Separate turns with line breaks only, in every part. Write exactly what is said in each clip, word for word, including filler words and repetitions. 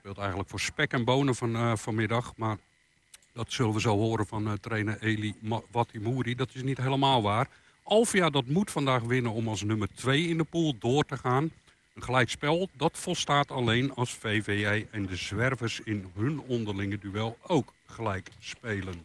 speelt eigenlijk voor spek en bonen van, uh, vanmiddag. Maar dat zullen we zo horen van uh, trainer Eli Watimouri. Dat is niet helemaal waar. Alvia dat moet vandaag winnen om als nummer twee in de pool door te gaan. Een gelijkspel dat volstaat alleen als V V J en de Zwervers in hun onderlinge duel ook gelijk spelen.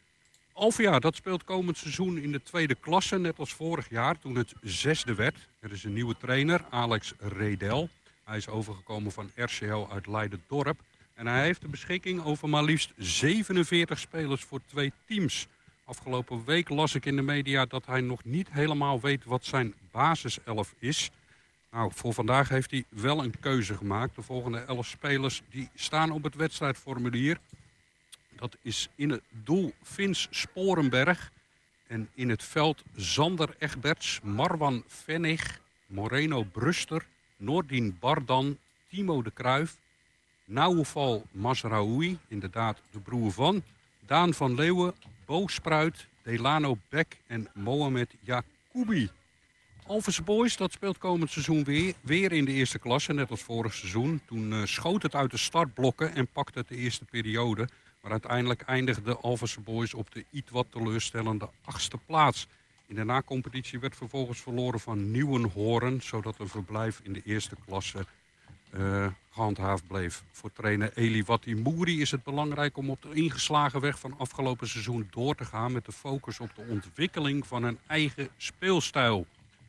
Alvia dat speelt komend seizoen in de tweede klasse, net als vorig jaar toen het zesde werd. Er is een nieuwe trainer, Alex Redel. Hij is overgekomen van R C L uit Leiden-Dorp. En hij heeft de beschikking over maar liefst zevenenveertig spelers voor twee teams. Afgelopen week las ik in de media dat hij nog niet helemaal weet wat zijn basiself is. Nou, voor vandaag heeft hij wel een keuze gemaakt. De volgende elf spelers die staan op het wedstrijdformulier. Dat is in het doel Vins Sporenberg. En in het veld Zander Egberts, Marwan Vennig, Moreno Bruster, Noordien Bardan, Timo de Kruijf, Nauwval Mazraoui, inderdaad de broer van, Daan van Leeuwen, Bo Spruit, Delano Beck en Mohamed Jacoubi. Alphense Boys dat speelt komend seizoen weer, weer in de eerste klasse, net als vorig seizoen. Toen uh, schoot het uit de startblokken en pakte het de eerste periode. Maar uiteindelijk eindigde Alphense Boys op de iets wat teleurstellende achtste plaats. In de nacompetitie werd vervolgens verloren van Nieuwenhoorn, zodat een verblijf in de eerste klasse uh, gehandhaafd bleef. Voor trainer Eli Watimouri is het belangrijk om op de ingeslagen weg van afgelopen seizoen door te gaan met de focus op de ontwikkeling van een eigen speelstijl.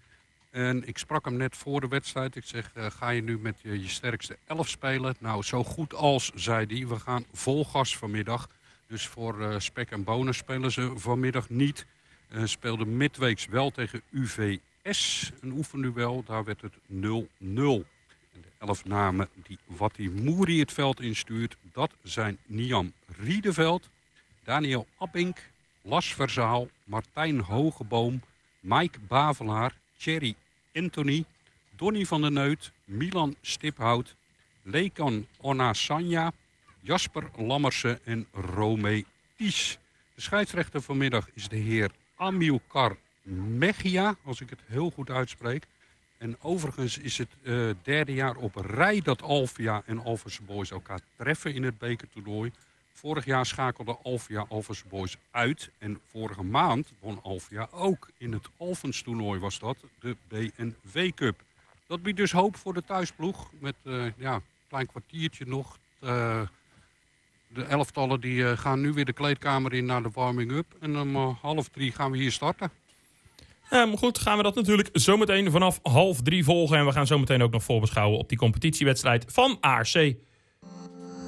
En ik sprak hem net voor de wedstrijd. Ik zeg, uh, ga je nu met je, je sterkste elf spelen? Nou, zo goed als, zei hij. We gaan vol gas vanmiddag. Dus voor uh, spek en bonen spelen ze vanmiddag niet. Uh, speelden midweeks wel tegen U V S, een oefenduel. Daar werd het nul nul. En de elf namen die Watimouri het veld instuurt, dat zijn Niam Riedeveld, Daniel Abink, Las Verzaal, Martijn Hogeboom, Mike Bavelaar, Thierry Anthony, Donny van der Neut, Milan Stiphout, Lekan Onasanya, Jasper Lammersen en Romee Ties. De scheidsrechter vanmiddag is de heer Amilcar Mejia, als ik het heel goed uitspreek. En overigens is het uh, derde jaar op rij dat Alvia en Alphense Boys elkaar treffen in het bekertoernooi. Vorig jaar schakelde Alvia Alphense Boys uit. En vorige maand won Alvia ook in het Alphens toernooi was dat, de B N W Cup. Dat biedt dus hoop voor de thuisploeg met uh, ja, een klein kwartiertje nog. Uh, de elftallen die, uh, gaan nu weer de kleedkamer in naar de warming-up. En om uh, half drie gaan we hier starten.
Ja, maar goed, gaan we dat natuurlijk zometeen vanaf half drie volgen. En we gaan zometeen ook nog voorbeschouwen op die competitiewedstrijd van A R C.